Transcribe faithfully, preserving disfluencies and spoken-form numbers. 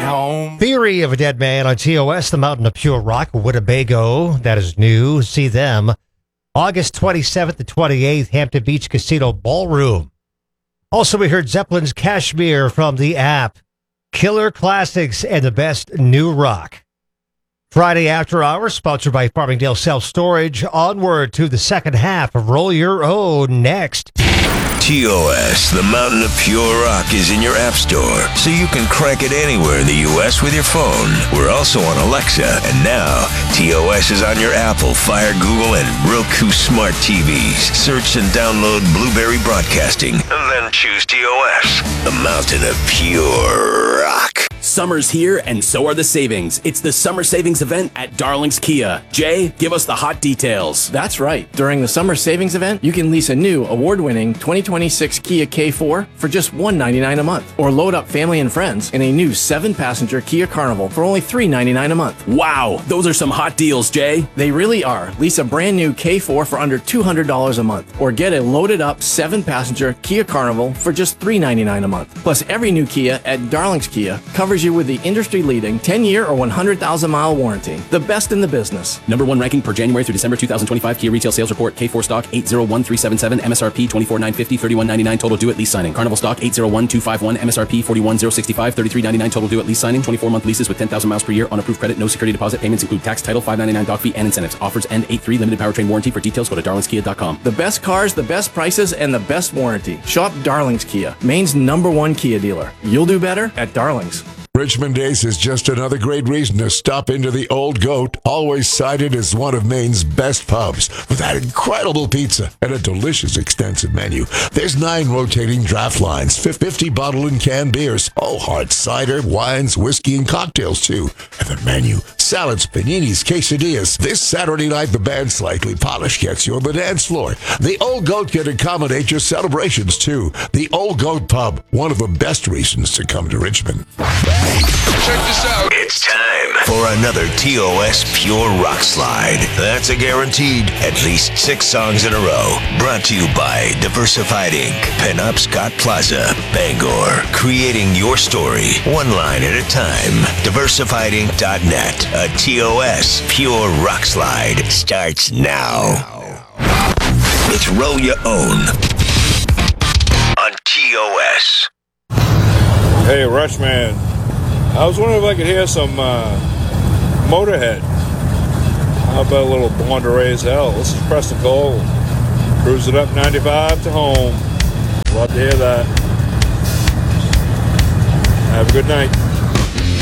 home. Theory of a Dead Man on T O S, the Mountain of Pure Rock, Winnebago. That is new. See them August twenty-seventh to twenty-eighth, Hampton Beach Casino Ballroom. Also, we heard Zeppelin's Kashmir from the app. Killer Classics and the best new rock. Friday After Hours, sponsored by Farmingdale Self Storage. Onward to the second half of Roll Your Own next. T O S, the Mountain of Pure Rock, is in your app store, so you can crank it anywhere in the U S with your phone. We're also on Alexa, and now T O S is on your Apple, Fire, Google, and Roku smart T Vs. Search and download Blueberry Broadcasting, and then choose T O S, the Mountain of Pure Rock. Summer's here, and so are the savings. It's the summer savings event at Darling's Kia. Jay, give us the hot details. That's right. During the summer savings event, you can lease a new award-winning twenty twenty-six Kia K four for just one hundred ninety-nine dollars a month, or load up family and friends in a new seven-passenger Kia Carnival for only three hundred ninety-nine dollars a month. Wow, those are some hot deals, Jay. They really are. Lease a brand new K four for under two hundred dollars a month, or get a loaded up seven-passenger Kia Carnival for just three hundred ninety-nine dollars a month. Plus, every new Kia at Darling's Kia covers you with the industry-leading ten-year or one hundred thousand mile warranty. The best in the business. Number one ranking per January through December twenty twenty-five Kia retail sales report. K four stock eight zero one three seven seven, M S R P twenty-four nine fifty, thirty-one ninety-nine total due at lease signing. Carnival stock eight zero one two five one, M S R P forty-one zero sixty-five, thirty-three ninety-nine total due at lease signing. twenty-four month leases with ten thousand miles per year on approved credit. No security deposit. Payments include tax, title, five ninety-nine doc fee, and incentives. Offers end eight three. Limited powertrain warranty. For details, go to darlings kia dot com. The best cars, the best prices, and the best warranty. Shop Darling's Kia, Maine's number one Kia dealer. You'll do better at Darling's. Richmond Days is just another great reason to stop into the Old Goat, always cited as one of Maine's best pubs, with that incredible pizza and a delicious extensive menu. There's nine rotating draft lines, fifty bottled and canned beers, all hard cider, wines, whiskey, and cocktails too. And the menu, salads, paninis, quesadillas. This Saturday night, the band Slightly Polished gets you on the dance floor. The Old Goat can accommodate your celebrations too. The Old Goat Pub, one of the best reasons to come to Richmond. Check this out. It's time for another T O S Pure Rock Slide. That's a guaranteed at least six songs in a row. Brought to you by Diversified Incorporated. Pinup Scott Plaza, Bangor. Creating your story, one line at a time. diversified inc dot net. A T O S Pure Rock Slide starts now. It's Roll Your Own on T O S. Hey, Rushman. I was wondering if I could hear some uh, Motorhead. How about a little Born to Raise Hell? This is Preston Cole. Cruising up ninety-five to home. Love to hear that. Have a good night.